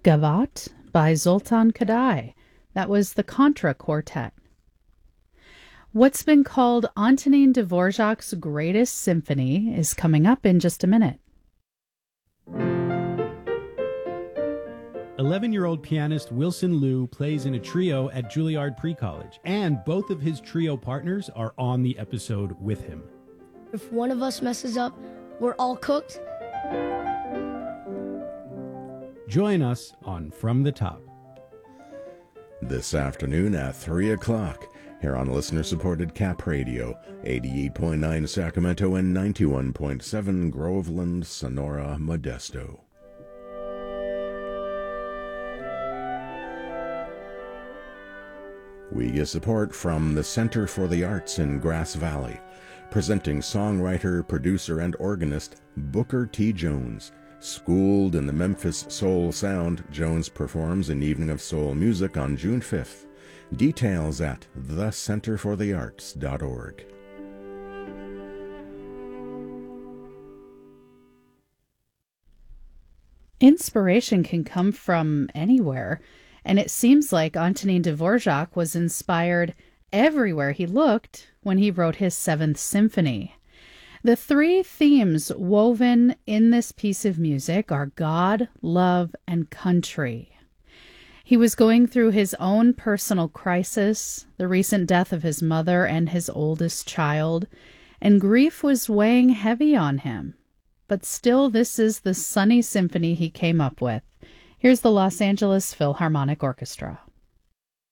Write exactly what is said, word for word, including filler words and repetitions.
Gavat by Zoltan Kodály. That was the Contra Quartet. What's been called Antonin Dvorak's greatest symphony is coming up in just a minute. eleven-year-old pianist Wilson Liu plays in a trio at Juilliard Pre-College, and both of his trio partners are on the episode with him. If one of us messes up, we're all cooked. Join us on From the Top. This afternoon at three o'clock, here on listener-supported Cap Radio, eighty-eight point nine Sacramento and ninety-one point seven Groveland, Sonora, Modesto. We get support from the Center for the Arts in Grass Valley, presenting songwriter, producer, and organist Booker T. Jones. Schooled in the Memphis soul sound, Jones performs an evening of soul music on June fifth. Details at the center for the arts dot org. Inspiration can come from anywhere, and it seems like Antonin Dvorak was inspired everywhere he looked when he wrote his Seventh Symphony. The three themes woven in this piece of music are God, love, and country. He was going through his own personal crisis, the recent death of his mother and his oldest child, and grief was weighing heavy on him. But still, this is the sunny symphony he came up with. Here's the Los Angeles Philharmonic Orchestra.